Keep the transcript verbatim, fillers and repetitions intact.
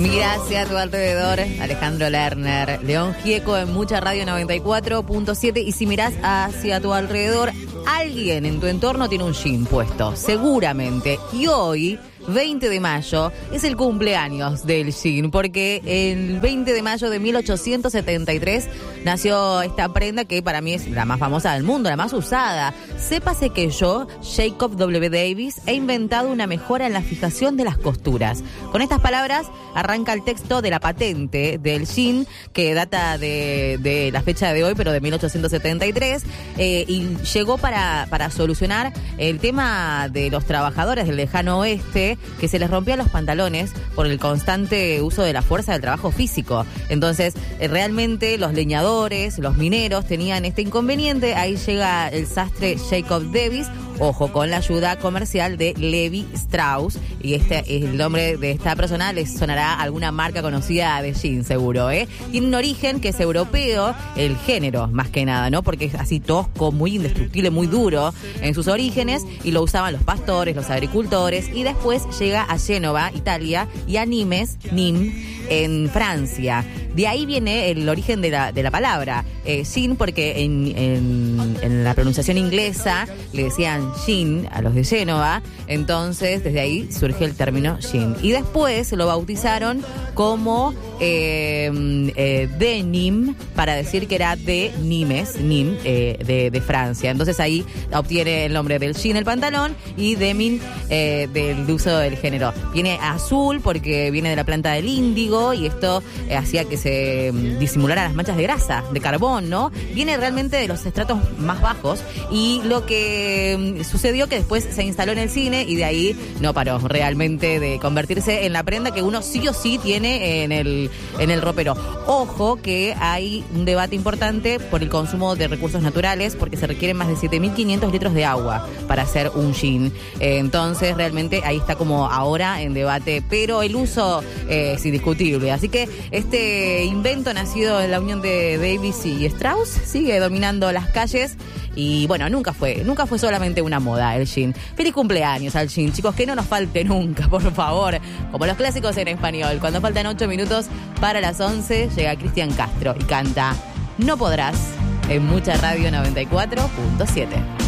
Mira hacia tu alrededor, Alejandro Lerner, León Gieco en Mucha Radio noventa y cuatro punto siete. Y si mirás hacia tu alrededor, alguien en tu entorno tiene un jean puesto, seguramente. Y hoy, veinte de mayo, es el cumpleaños del jean, porque el veinte de mayo de mil ochocientos setenta y tres nació esta prenda que para mí es la más famosa del mundo, la más usada. Sépase que yo, Jacob W. Davis, he inventado una mejora en la fijación de las costuras. Con estas palabras arranca el texto de la patente del jean, que data de, de la fecha de hoy, pero de mil ochocientos setenta y tres, eh, y llegó para, para solucionar el tema de los trabajadores del lejano oeste, que se les rompían los pantalones por el constante uso de la fuerza del trabajo físico. Entonces, eh, realmente los leñadores, los mineros tenían este inconveniente. Ahí llega el sastre Jacob Davis, ojo, con la ayuda comercial de Levi Strauss, y este es el nombre de esta persona, les sonará alguna marca conocida de jean, seguro, ¿eh? Tiene un origen que es europeo, el género, más que nada, ¿no? Porque es así tosco, muy indestructible, muy duro en sus orígenes, y lo usaban los pastores, los agricultores, y después llega a Génova, Italia, y a Nimes, Nîmes, en Francia. De ahí viene el origen de la, de la palabra, eh, jean, porque en, en, en la pronunciación inglesa le decían jean a los de Génova, entonces desde ahí surge el término jean. Y después lo bautizaron como eh, eh, denim, para decir que era de Nimes, Nîmes, eh, de, de Francia. Entonces ahí obtiene el nombre del jean, el pantalón, y denim, eh, del uso del género. Viene azul porque viene de la planta del índigo, y esto eh, hacía que se um, disimulara las manchas de grasa, de carbón, ¿no? Viene realmente de los estratos más bajos, y lo que um, sucedió que después se instaló en el cine, y de ahí no paró realmente de convertirse en la prenda que uno sí o sí tiene en el, en el ropero. Ojo que hay un debate importante por el consumo de recursos naturales, porque se requieren más de siete mil quinientos litros de agua para hacer un jean. Eh, entonces realmente ahí está como ahora en debate, pero el uso eh, es indiscutible. Así que este invento nacido en la unión de Davis y Strauss sigue dominando las calles. Y bueno, nunca fue, nunca fue solamente una moda el jean. Feliz cumpleaños al jean, chicos, que no nos falte nunca, por favor. Como los clásicos en español. Cuando faltan ocho minutos para las once, llega Cristian Castro y canta No Podrás en Mucha Radio noventa y cuatro punto siete.